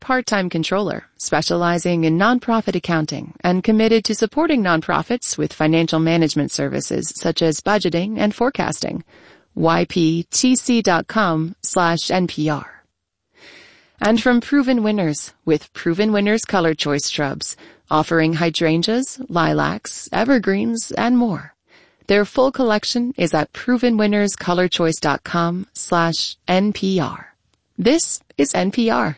part-time controller, specializing in nonprofit accounting and committed to supporting nonprofits with financial management services such as budgeting and forecasting. yptc.com/NPR. And from Proven Winners, with Proven Winners Color Choice Shrubs, offering hydrangeas, lilacs, evergreens, and more. Their full collection is at provenwinnerscolorchoice.com/NPR. This is NPR.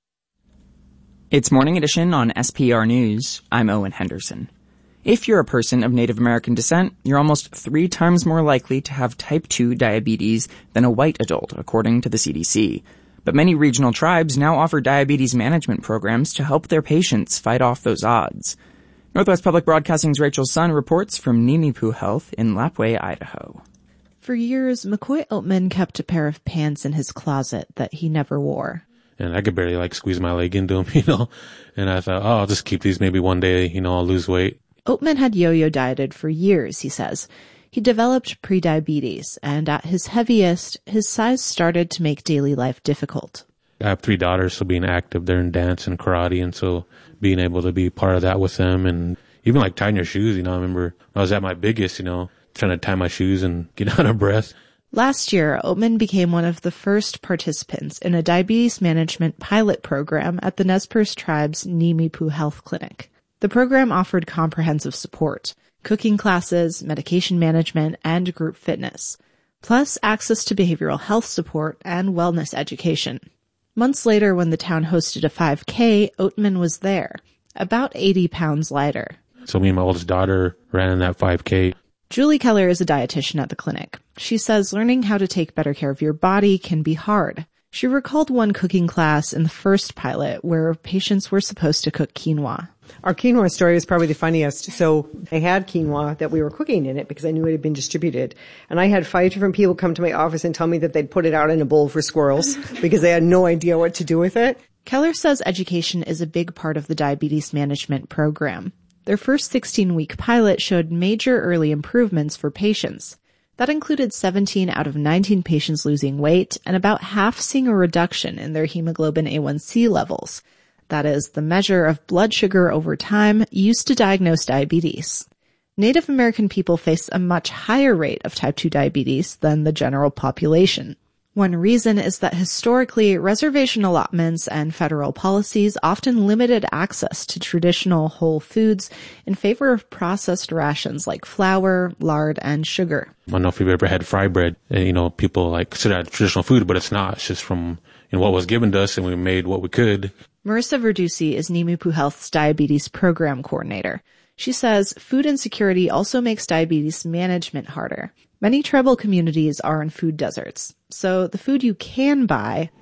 It's Morning Edition on SPR News. I'm Owen Henderson. If you're a person of Native American descent, you're almost 3 times more likely to have type 2 diabetes than a white adult, according to the CDC. But many regional tribes now offer diabetes management programs to help their patients fight off those odds. Northwest Public Broadcasting's Rachel Sun reports from Nimiipuu Health in Lapwai, Idaho. For years, McCoy Oatman kept a pair of pants in his closet that he never wore. And I could barely squeeze my leg into them, And I thought, I'll just keep these. Maybe one day, I'll lose weight. Oatman had yo-yo dieted for years, he says. He developed prediabetes, and at his heaviest, his size started to make daily life difficult. I have 3 daughters, so being active, they're in dance and karate, and so being able to be part of that with them, and even tying your shoes, I remember I was at my biggest, trying to tie my shoes and get out of breath. Last year, Oatman became one of the first participants in a diabetes management pilot program at the Nez Perce Tribe's Nimiipuu Health Clinic. The program offered comprehensive support, cooking classes, medication management, and group fitness, plus access to behavioral health support and wellness education. Months later, when the town hosted a 5K, Oatman was there, about 80 pounds lighter. So me and my oldest daughter ran in that 5K. Julie Keller is a dietitian at the clinic. She says learning how to take better care of your body can be hard. She recalled one cooking class in the first pilot where patients were supposed to cook quinoa. Our quinoa story was probably the funniest. So I had quinoa that we were cooking in it because I knew it had been distributed. And I had 5 different people come to my office and tell me that they'd put it out in a bowl for squirrels because they had no idea what to do with it. Keller says education is a big part of the diabetes management program. Their first 16-week pilot showed major early improvements for patients. That included 17 out of 19 patients losing weight and about half seeing a reduction in their hemoglobin A1C levels. That is, the measure of blood sugar over time used to diagnose diabetes. Native American people face a much higher rate of type 2 diabetes than the general population. One reason is that historically, reservation allotments and federal policies often limited access to traditional whole foods in favor of processed rations like flour, lard, and sugar. I don't know if you've ever had fry bread. And, people consider that traditional food, but it's not. It's just from what was given to us, and we made what we could. Marissa Verducci is Nimiipuu Health's diabetes program coordinator. She says food insecurity also makes diabetes management harder. Many tribal communities are in food deserts, so the food you can buy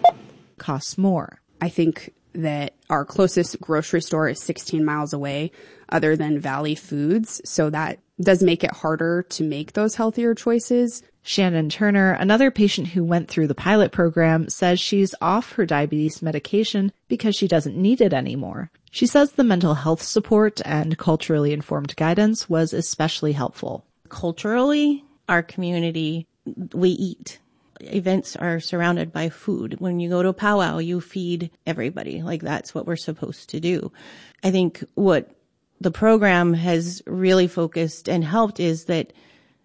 costs more. I think that our closest grocery store is 16 miles away, other than Valley Foods, so that does make it harder to make those healthier choices. Shannon Turner, another patient who went through the pilot program, says she's off her diabetes medication because she doesn't need it anymore. She says the mental health support and culturally informed guidance was especially helpful. Culturally, our community, we eat. Events are surrounded by food. When you go to a powwow, you feed everybody. That's what we're supposed to do. I think what the program has really focused and helped is that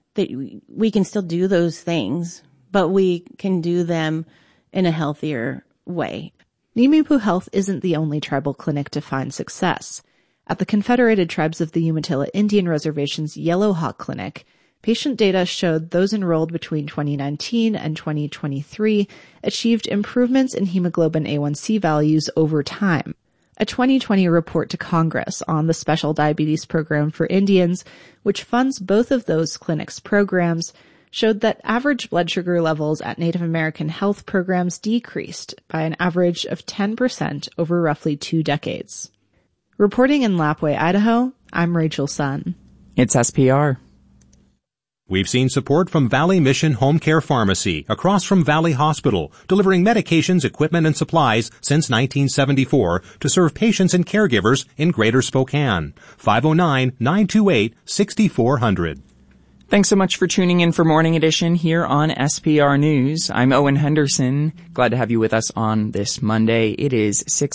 we can still do those things, but we can do them in a healthier way. Nimiipuu Health isn't the only tribal clinic to find success. At the Confederated Tribes of the Umatilla Indian Reservation's Yellow Hawk Clinic, patient data showed those enrolled between 2019 and 2023 achieved improvements in hemoglobin A1C values over time. A 2020 report to Congress on the Special Diabetes Program for Indians, which funds both of those clinics' programs, showed that average blood sugar levels at Native American health programs decreased by an average of 10% over roughly 2 decades. Reporting in Lapwai, Idaho, I'm Rachel Sun. It's SPR. We've seen support from Valley Mission Home Care Pharmacy across from Valley Hospital, delivering medications, equipment, and supplies since 1974 to serve patients and caregivers in Greater Spokane. 509-928-6400. Thanks so much for tuning in for Morning Edition here on SPR News. I'm Owen Henderson. Glad to have you with us on this Monday. It is 6